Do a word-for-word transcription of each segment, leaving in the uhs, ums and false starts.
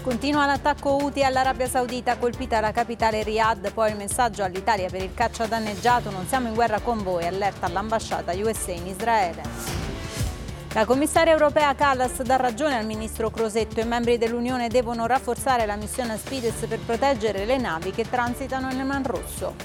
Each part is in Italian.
Continua l'attacco Houthi all'Arabia Saudita, colpita la capitale Riyadh, poi il messaggio all'Italia per il caccia danneggiato: non siamo in guerra con voi, allerta all'ambasciata U S A in Israele. La commissaria europea Kallas dà ragione al ministro Crosetto: i membri dell'Unione devono rafforzare la missione Aspides per proteggere le navi che transitano nel Mar Rosso.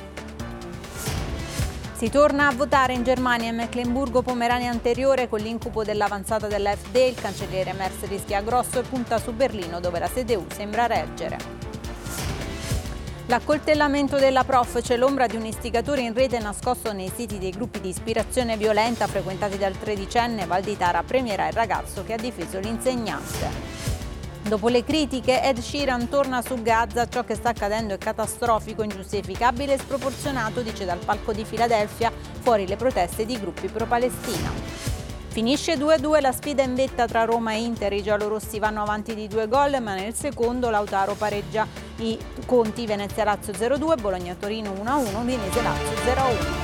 Si torna a votare in Germania e Mecklenburgo-Pomerania Anteriore con l'incubo dell'avanzata dell'A F D. Il cancelliere Merz rischia grosso e punta su Berlino, dove la C D U sembra reggere. L'accoltellamento della prof, c'è l'ombra di un istigatore in rete nascosto nei siti dei gruppi di ispirazione violenta frequentati dal tredicenne. Valditara premierà il ragazzo che ha difeso l'insegnante. Dopo le critiche, Ed Sheeran torna su Gaza: ciò che sta accadendo è catastrofico, ingiustificabile e sproporzionato, dice dal palco di Filadelfia, fuori le proteste di gruppi pro-Palestina. Finisce due a due la sfida in vetta tra Roma e Inter, i giallorossi vanno avanti di due gol, ma nel secondo Lautaro pareggia i conti. Venezia-Lazio zero a due, Bologna-Torino uno a uno, Udinese-Lazio zero a uno.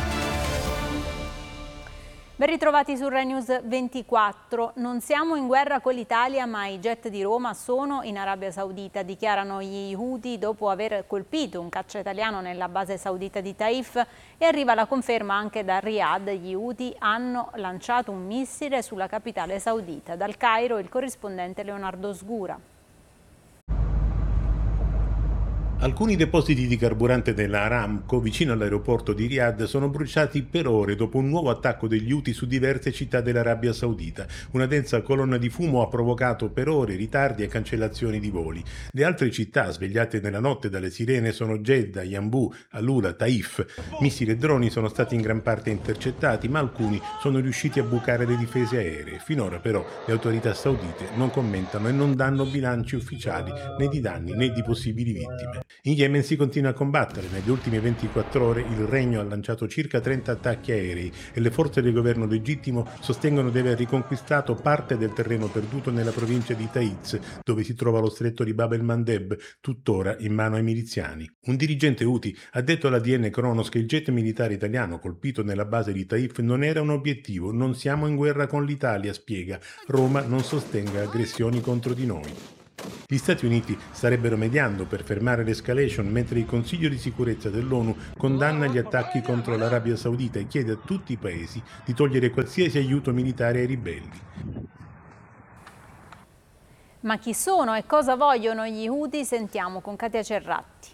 Ben ritrovati su Rai News ventiquattro. Non siamo in guerra con l'Italia, ma i jet di Roma sono in Arabia Saudita, dichiarano gli Houthi dopo aver colpito un caccia italiano nella base saudita di Taif, e arriva la conferma anche da Riyadh: gli Houthi hanno lanciato un missile sulla capitale saudita. Dal Cairo il corrispondente Leonardo Sgura. Alcuni depositi di carburante della Aramco vicino all'aeroporto di Riyadh sono bruciati per ore dopo un nuovo attacco degli Houthi su diverse città dell'Arabia Saudita. Una densa colonna di fumo ha provocato per ore ritardi e cancellazioni di voli. Le altre città svegliate nella notte dalle sirene sono Jeddah, Yanbu, Alula, Taif. Missili e droni sono stati in gran parte intercettati, ma alcuni sono riusciti a bucare le difese aeree. Finora però le autorità saudite non commentano e non danno bilanci ufficiali né di danni né di possibili vittime. In Yemen si continua a combattere. Negli ultimi ventiquattro ore il regno ha lanciato circa trenta attacchi aerei e le forze del governo legittimo sostengono di aver riconquistato parte del terreno perduto nella provincia di Taiz, dove si trova lo stretto di Bab el-Mandeb, tuttora in mano ai miliziani. Un dirigente Houthi ha detto alla D N Kronos che il jet militare italiano colpito nella base di Taif non era un obiettivo. Non siamo in guerra con l'Italia, spiega. Roma non sostenga aggressioni contro di noi. Gli Stati Uniti starebbero mediando per fermare l'escalation, mentre il Consiglio di sicurezza dell'ONU condanna gli attacchi contro l'Arabia Saudita e chiede a tutti i paesi di togliere qualsiasi aiuto militare ai ribelli. Ma chi sono e cosa vogliono gli Houthi? Sentiamo con Katia Cerratti.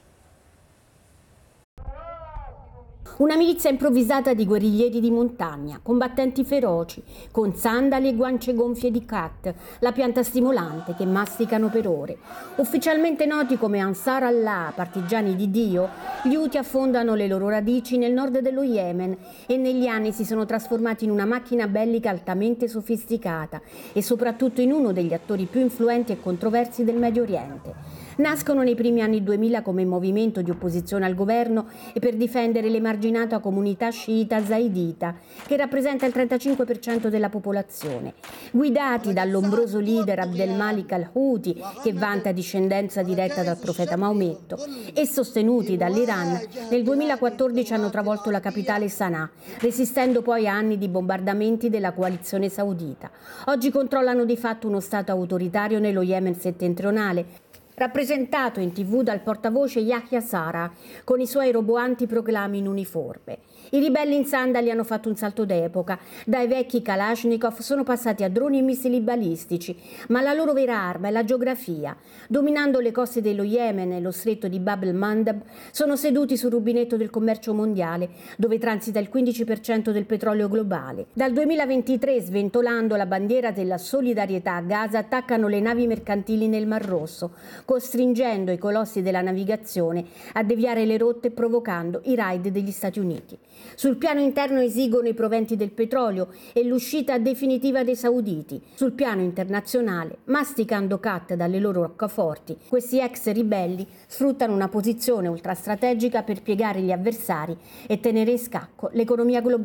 Una milizia improvvisata di guerriglieri di montagna, combattenti feroci, con sandali e guance gonfie di khat, la pianta stimolante che masticano per ore. Ufficialmente noti come Ansar Allah, partigiani di Dio, gli Houthi affondano le loro radici nel nord dello Yemen e negli anni si sono trasformati in una macchina bellica altamente sofisticata e soprattutto in uno degli attori più influenti e controversi del Medio Oriente. Nascono nei primi anni duemila come movimento di opposizione al governo e per difendere l'emarginata comunità sciita zaidita, che rappresenta il trentacinque per cento della popolazione. Guidati dall'ombroso leader Abdel Malik al-Houthi, che vanta discendenza diretta dal profeta Maometto, e sostenuti dall'Iran, nel duemilaquattordici hanno travolto la capitale Sana'a, resistendo poi a anni di bombardamenti della coalizione saudita. Oggi controllano di fatto uno stato autoritario nello Yemen settentrionale, rappresentato in tv dal portavoce Yahya Sara, con i suoi roboanti proclami in uniforme. I ribelli in sandali hanno fatto un salto d'epoca. Dai vecchi Kalashnikov sono passati a droni e missili balistici, ma la loro vera arma è la geografia. Dominando le coste dello Yemen e lo stretto di Bab el-Mandeb, sono seduti sul rubinetto del commercio mondiale, dove transita il quindici per cento del petrolio globale. Dal duemilaventitré, sventolando la bandiera della solidarietà a Gaza, attaccano le navi mercantili nel Mar Rosso, costringendo i colossi della navigazione a deviare le rotte, provocando i raid degli Stati Uniti. Sul piano interno esigono i proventi del petrolio e l'uscita definitiva dei sauditi. Sul piano internazionale, masticando khat dalle loro roccaforti, questi ex ribelli sfruttano una posizione ultrastrategica per piegare gli avversari e tenere in scacco l'economia globale.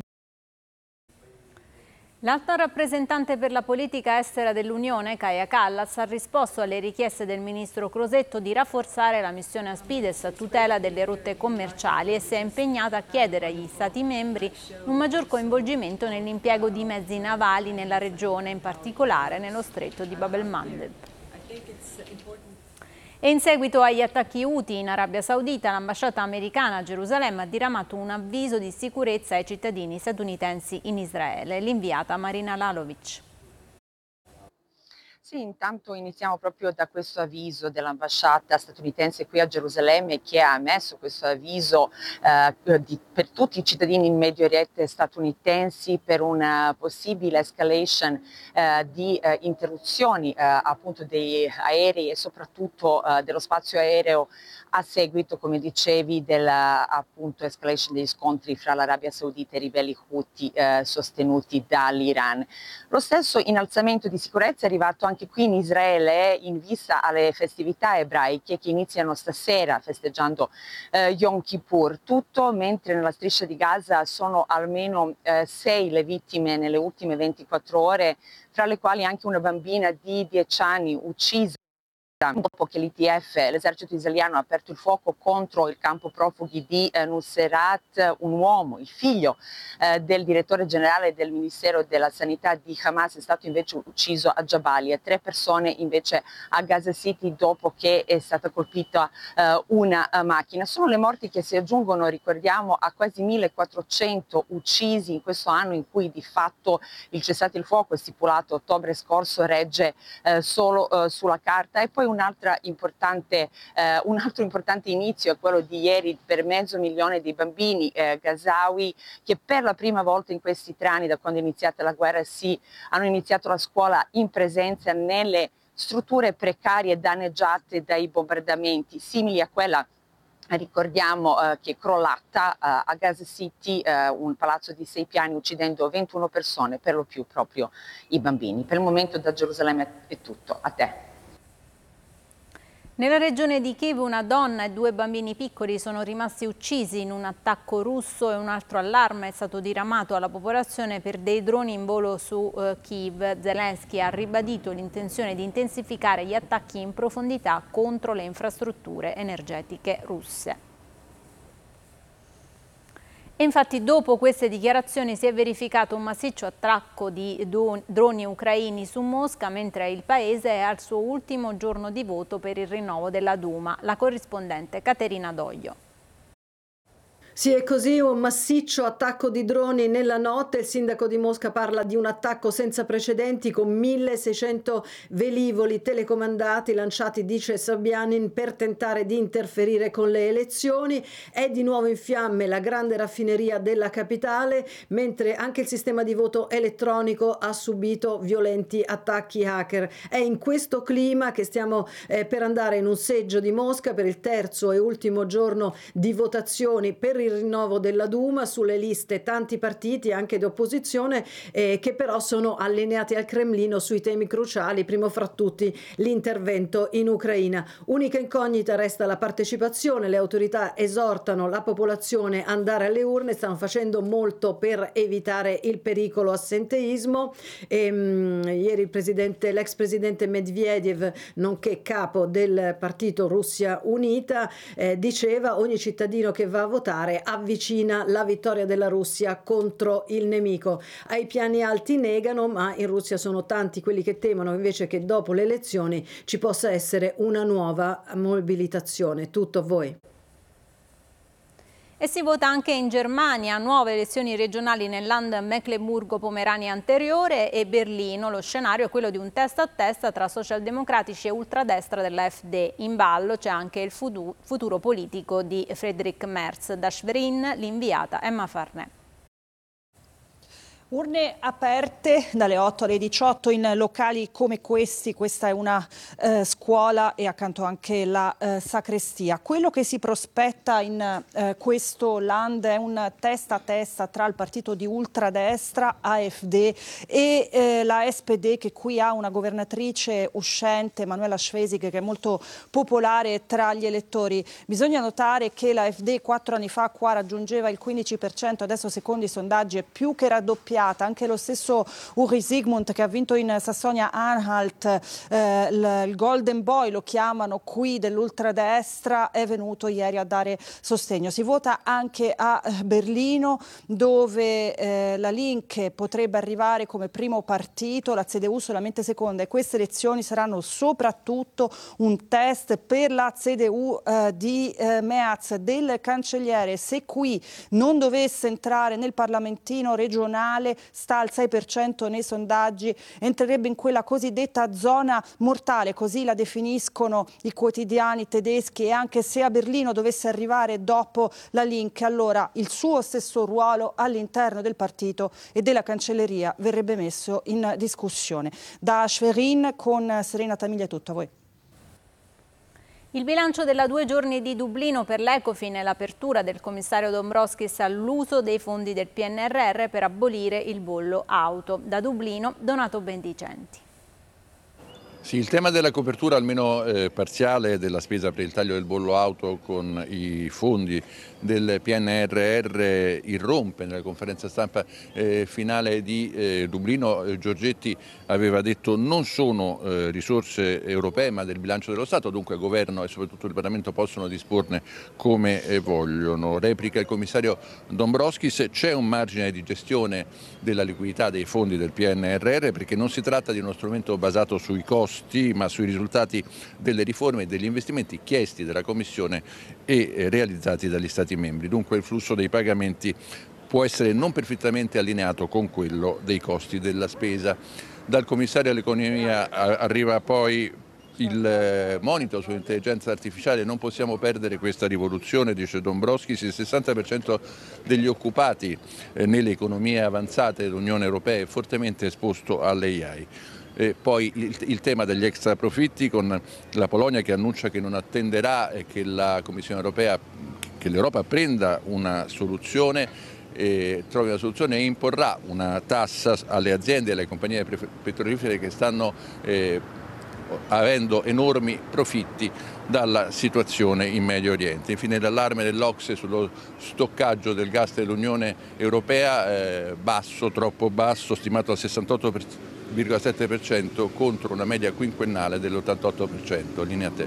L'alto rappresentante per la politica estera dell'Unione, Kaja Kallas, ha risposto alle richieste del ministro Crosetto di rafforzare la missione Aspides a tutela delle rotte commerciali e si è impegnata a chiedere agli Stati membri un maggior coinvolgimento nell'impiego di mezzi navali nella regione, in particolare nello stretto di Bab el-Mandeb. E in seguito agli attacchi Houthi in Arabia Saudita, l'ambasciata americana a Gerusalemme ha diramato un avviso di sicurezza ai cittadini statunitensi in Israele. L'inviata Marina Lalovic. Sì, intanto iniziamo proprio da questo avviso dell'ambasciata statunitense qui a Gerusalemme, che ha emesso questo avviso eh, di, per tutti i cittadini in Medio Oriente statunitensi per una possibile escalation eh, di eh, interruzioni eh, appunto dei aerei e soprattutto eh, dello spazio aereo a seguito, come dicevi, della appunto escalation degli scontri fra l'Arabia Saudita e i ribelli Houthi eh, sostenuti dall'Iran. Lo stesso innalzamento di sicurezza è arrivato anche qui in Israele in vista alle festività ebraiche che iniziano stasera festeggiando eh, Yom Kippur. Tutto mentre nella striscia di Gaza sono almeno eh, sei le vittime nelle ultime ventiquattro ore, fra le quali anche una bambina di dieci anni uccisa dopo che l'I T F, l'esercito israeliano, ha aperto il fuoco contro il campo profughi di eh, Nuseirat, un uomo, il figlio eh, del direttore generale del Ministero della Sanità di Hamas, è stato invece ucciso a Jabalia, tre persone invece a Gaza City dopo che è stata colpita eh, una uh, macchina. Sono le morti che si aggiungono, ricordiamo, a quasi millequattrocento uccisi in questo anno in cui di fatto il cessate il fuoco stipulato ottobre scorso regge eh, solo eh, sulla carta. E poi un'altra importante, eh, un altro importante inizio è quello di ieri per mezzo milione di bambini eh, gazawi che per la prima volta in questi tre anni da quando è iniziata la guerra si hanno iniziato la scuola in presenza nelle strutture precarie danneggiate dai bombardamenti, simili a quella ricordiamo eh, che è crollata eh, a Gaza City, eh, un palazzo di sei piani uccidendo ventuno persone, per lo più proprio i bambini. Per il momento da Gerusalemme è tutto, a te. Nella regione di Kiev una donna e due bambini piccoli sono rimasti uccisi in un attacco russo e un altro allarme è stato diramato alla popolazione per dei droni in volo su eh, Kiev. Zelensky ha ribadito l'intenzione di intensificare gli attacchi in profondità contro le infrastrutture energetiche russe. E infatti dopo queste dichiarazioni si è verificato un massiccio attacco di droni ucraini su Mosca mentre il paese è al suo ultimo giorno di voto per il rinnovo della Duma. La corrispondente Caterina Doglio. Sì, è così, un massiccio attacco di droni nella notte. Il sindaco di Mosca parla di un attacco senza precedenti con milleseicento velivoli telecomandati lanciati, dice Sobyanin, per tentare di interferire con le elezioni. È di nuovo in fiamme la grande raffineria della capitale, mentre anche il sistema di voto elettronico ha subito violenti attacchi hacker. È in questo clima che stiamo eh, per andare in un seggio di Mosca per il terzo e ultimo giorno di votazioni per il rinnovo della Duma. Sulle liste tanti partiti anche di opposizione eh, che però sono allineati al Cremlino sui temi cruciali, primo fra tutti l'intervento in Ucraina. Unica incognita resta la partecipazione. Le autorità esortano la popolazione ad andare alle urne, stanno facendo molto per evitare il pericolo assenteismo. E, mh, ieri il presidente, l'ex presidente Medvedev, nonché capo del partito Russia Unita, eh, diceva: ogni cittadino che va a votare avvicina la vittoria della Russia contro il nemico. Ai piani alti negano, ma in Russia sono tanti quelli che temono invece che dopo le elezioni ci possa essere una nuova mobilitazione. Tutto a voi. E si vota anche in Germania, nuove elezioni regionali nel Land Mecklenburgo-Pomerania anteriore e Berlino. Lo scenario è quello di un testa a testa tra socialdemocratici e ultradestra della F D. In ballo c'è anche il futuro politico di Friedrich Merz. Da Schwerin l'inviata Emma Farnè. Urne aperte dalle otto alle diciotto in locali come questi. Questa è una eh, scuola e accanto anche la eh, sacrestia. Quello che si prospetta in eh, questo land è un testa a testa tra il partito di ultradestra A F D e eh, la S P D, che qui ha una governatrice uscente, Manuela Schwesig, che è molto popolare tra gli elettori. Bisogna notare che la A F D quattro anni fa qua raggiungeva il quindici per cento, adesso secondo i sondaggi è più che raddoppiata cambiata. Anche lo stesso Uri Sigmund, che ha vinto in Sassonia-Anhalt, eh, il, il Golden Boy lo chiamano qui dell'ultradestra, è venuto ieri a dare sostegno. Si vota anche a Berlino, dove eh, la Linke potrebbe arrivare come primo partito, la C D U solamente seconda, e queste elezioni saranno soprattutto un test per la C D U eh, di eh, Merz, del cancelliere. Se qui non dovesse entrare nel parlamentino regionale, sta al sei per cento nei sondaggi, entrerebbe in quella cosiddetta zona mortale, così la definiscono i quotidiani tedeschi, e anche se a Berlino dovesse arrivare dopo la Linke, allora il suo stesso ruolo all'interno del partito e della cancelleria verrebbe messo in discussione. Da Schwerin con Serena Tamiglia è tutto, a voi. Il bilancio della due giorni di Dublino per l'Ecofin e l'apertura del commissario Dombrovskis all'uso dei fondi del P N R R per abolire il bollo auto. Da Dublino, Donato Bendicenti. Sì, il tema della copertura almeno eh, parziale della spesa per il taglio del bollo auto con i fondi del P N R R irrompe nella conferenza stampa eh, finale di eh, Dublino. eh, Giorgetti aveva detto non sono eh, risorse europee ma del bilancio dello Stato, dunque il governo e soprattutto il Parlamento possono disporne come eh, vogliono. Replica il commissario Dombrovskis: c'è un margine di gestione della liquidità dei fondi del P N R R perché non si tratta di uno strumento basato sui costi ma sui risultati delle riforme e degli investimenti chiesti dalla Commissione e realizzati dagli Stati membri. Dunque il flusso dei pagamenti può essere non perfettamente allineato con quello dei costi della spesa. Dal commissario all'economia arriva poi il monito sull'intelligenza artificiale. Non possiamo perdere questa rivoluzione, dice Dombrovskis. Il sessanta per cento degli occupati nelle economie avanzate dell'Unione Europea è fortemente esposto all'A I. E poi il, il tema degli extra profitti, con la Polonia che annuncia che non attenderà e che la Commissione Europea, che l'Europa prenda una soluzione, e trovi una soluzione e imporrà una tassa alle aziende e alle compagnie petrolifere che stanno eh, avendo enormi profitti dalla situazione in Medio Oriente. Infine l'allarme dell'O C S E sullo stoccaggio del gas dell'Unione Europea, eh, basso, troppo basso, stimato al sessantotto virgola sette per cento contro una media quinquennale dell'ottantotto per cento. Linea a te.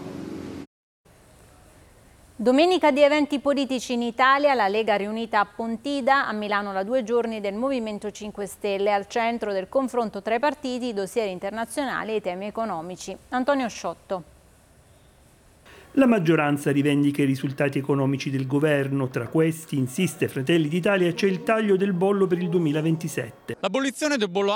Domenica di eventi politici in Italia, la Lega riunita a Pontida, a Milano la due giorni del Movimento cinque Stelle, al centro del confronto tra i partiti, i dossier internazionali e i temi economici. Antonio Sciotto. La maggioranza rivendica i risultati economici del governo. Tra questi, insiste Fratelli d'Italia, c'è il taglio del bollo per il duemilaventisette. L'abolizione del bollo